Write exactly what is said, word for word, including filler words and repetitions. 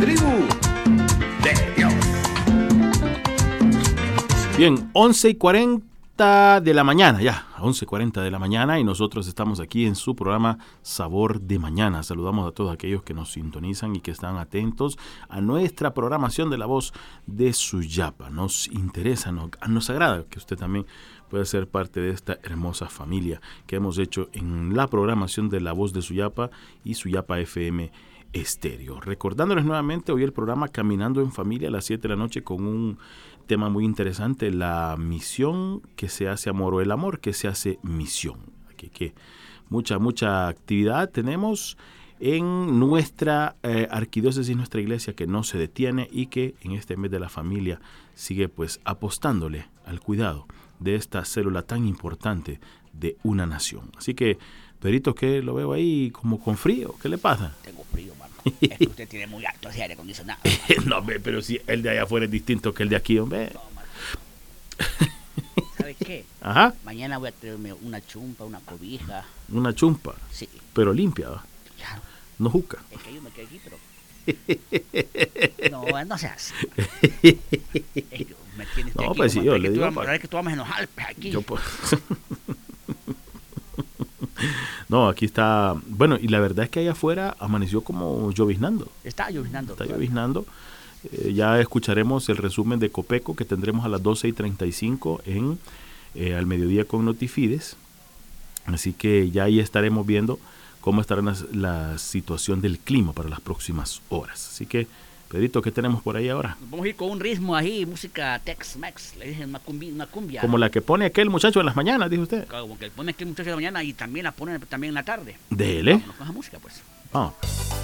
tribu de Dios. Bien, once y cuarenta de la mañana, ya, once y cuarenta de la mañana, y nosotros estamos aquí en su programa Sabor de Mañana. Saludamos a todos aquellos que nos sintonizan y que están atentos a nuestra programación de La Voz de Suyapa. Nos interesa, nos, nos agrada que usted también pueda ser parte de esta hermosa familia que hemos hecho en la programación de La Voz de Suyapa y Suyapa F M Estéreo. Recordándoles nuevamente hoy el programa Caminando en Familia a las siete de la noche con un tema muy interesante, la misión que se hace amor o el amor que se hace misión. Aquí que mucha, mucha actividad tenemos en nuestra eh, arquidiócesis, nuestra iglesia, que no se detiene y que en este mes de la familia sigue pues apostándole al cuidado de esta célula tan importante de una nación. Así que, Pedrito, que lo veo ahí como con frío, ¿qué le pasa? Tengo frío, mano. Es que usted tiene muy alto ese aire acondicionado. No, hombre, pero si el de allá afuera es distinto que el de aquí, hombre. No, ¿sabe qué? Ajá. Mañana voy a traerme una chumpa, una cobija. Una chumpa, Sí, pero limpia, ¿va? claro. No juca. Es que yo me quedé aquí, pero... No, no se hace. Es que me tienes No, aquí, pues sí, como- yo es le que digo, tú vamos- pa- es que tú vamos en los Alpes aquí. Yo pues. No, aquí está. Bueno, y la verdad es que allá afuera amaneció como lloviznando. Está lloviznando. Está lloviznando. Eh, ya escucharemos el resumen de Copeco que tendremos a las doce y treinta y cinco en eh, al mediodía con Notifides. Así que ya ahí estaremos viendo cómo estará la, la situación del clima para las próximas horas. Así que, Pedrito, ¿qué tenemos por ahí ahora? Nos vamos a ir con un ritmo ahí, música Tex-Mex, le dije una cumbia, una cumbia. Como la que pone aquel muchacho en las mañanas, dijo usted. Como que pone aquí el muchacho de la mañana y también la ponen también en la tarde. Dele. Vámonos con esa música, pues. Vamos.